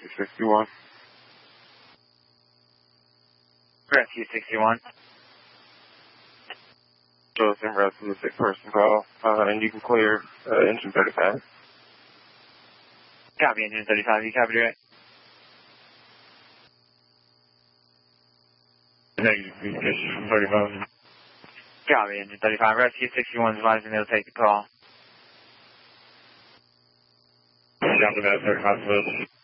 Rescue 61. Rescue 61. So it's in rest of the sick person call, and you can clear engine 35. Copy, engine 35. You copy direct? Negative communication from 35. Copy, engine 35. Rescue 61 is advising they'll take the call. Copy that, 35.